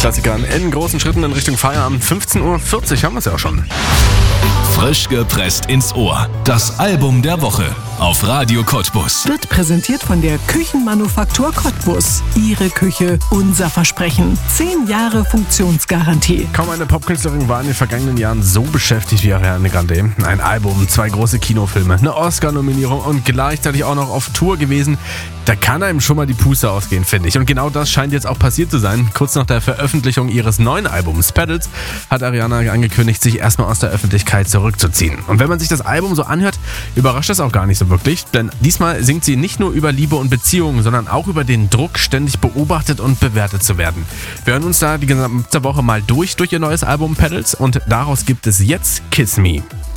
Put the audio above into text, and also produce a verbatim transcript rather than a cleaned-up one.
Klassikern in großen Schritten in Richtung Feierabend. fünfzehn Uhr vierzig haben wir es ja auch schon. Frisch gepresst ins Ohr. Das Album der Woche auf Radio Cottbus. Wird präsentiert von der Küchenmanufaktur Cottbus. Ihre Küche, unser Versprechen. Zehn Jahre Funktionsgarantie. Kaum eine Popkünstlerin war in den vergangenen Jahren so beschäftigt wie Ariana Grande. Ein Album, zwei große Kinofilme, eine Oscar-Nominierung und gleichzeitig auch noch auf Tour gewesen. Da kann einem schon mal die Puste ausgehen, finde ich. Und genau das scheint jetzt auch passiert zu sein. Kurz nach der Veröffentlichung ihres neuen Albums Petals hat Ariana angekündigt, sich erstmal aus der Öffentlichkeit zurückzuziehen. Und wenn man sich das Album so anhört, überrascht das auch gar nicht so wirklich. Denn diesmal singt sie nicht nur über Liebe und Beziehungen, sondern auch über den Druck, ständig beobachtet und bewertet zu werden. Wir hören uns da die gesamte Woche mal durch, durch ihr neues Album Petals. Und daraus gibt es jetzt Kiss Me.